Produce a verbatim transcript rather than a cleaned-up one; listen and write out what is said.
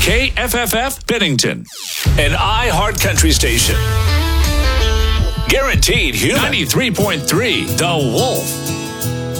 K F F F Bennington, an iHeart Country station. Guaranteed Human. ninety-three point three The Wolf.